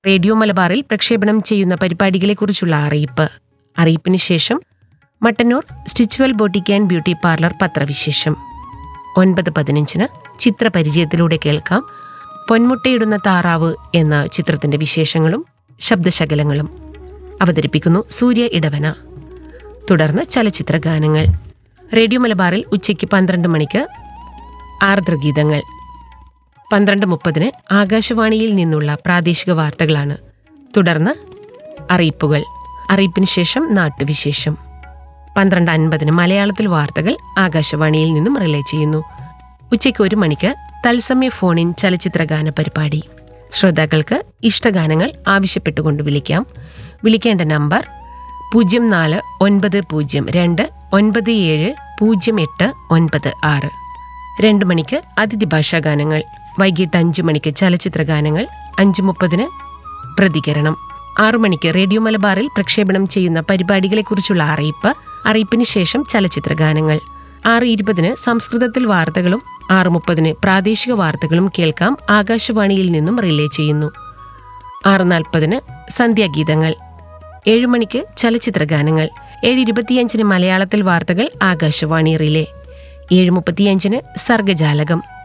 Radio മലബാറിൽ പ്രക്ഷേപണം ചെയ്യുന്ന പരിപാടികളെക്കുറിച്ചുള്ള അറിയിപ്പ്. അറിയിപ്പിന് ശേഷം Mattannur Stitchwell boutique and beauty parlour പത്രവിശേഷം. 9:15 ചിത്രപരിചയത്തിലൂടെ കേൾക്കാം പൊന്മുട്ടയിടുന്ന താറാവ് എന്ന ചിത്രത്തിന്റെ വിശേഷങ്ങളും ശബ്ദശകലങ്ങളും. അവതരിപ്പിക്കുന്നു സൂര്യ ഇടവന. തുടർന്ന് ചലച്ചിത്ര ഗാനങ്ങൾ. റേഡിയോ മലബാറിൽ ഉച്ചയ്ക്ക് 12 മണിക്ക് ആർദ്രഗീതങ്ങൾ. 12:30 ആകാശവാണിയിൽ നിന്നുള്ള പ്രാദേശിക വാർത്തകളാണ്. തുടർന്ന് അറിയിപ്പുകൾ. അറിയിപ്പിന് ശേഷം നാട്ടുവിശേഷം. 12:50 മലയാളത്തിൽ വാർത്തകൾ ആകാശവാണിയിൽ നിന്നും റിലേ ചെയ്യുന്നു. ഉച്ചയ്ക്ക് 1 മണിക്ക് തത്സമയ ഫോണിൻ ചലച്ചിത്ര ഗാന പരിപാടി. ശ്രോതാക്കൾക്ക് ഇഷ്ടഗാനങ്ങൾ ആവശ്യപ്പെട്ടുകൊണ്ട് വിളിക്കാം. വിളിക്കേണ്ട നമ്പർ 0402970896. 2 മണിക്ക് അതിഥി ഭാഷാ ഗാനങ്ങൾ. വൈകിട്ട് 5 മണിക്ക് ചലച്ചിത്ര ഗാനങ്ങൾ. 5:30 പ്രതികരണം. 6 മണിക്ക് റേഡിയോ മലബാറിൽ പ്രക്ഷേപണം ചെയ്യുന്ന പരിപാടികളെക്കുറിച്ചുള്ള അറിയിപ്പ്. അറിയിപ്പിന് ശേഷം ചലച്ചിത്ര ഗാനങ്ങൾ. 6:20 സംസ്കൃതത്തിൽ വാർത്തകളും 6:30 പ്രാദേശിക വാർത്തകളും കേൾക്കാം. ആകാശവാണിയിൽ നിന്നും റിലേ ചെയ്യുന്നു. 6:40 സന്ധ്യാഗീതങ്ങൾ. 7 മണിക്ക് ചലച്ചിത്ര ഗാനങ്ങൾ. 7:25 മലയാളത്തിൽ വാർത്തകൾ ആകാശവാണി റിലേ. 7:35 സർഗജാലകം.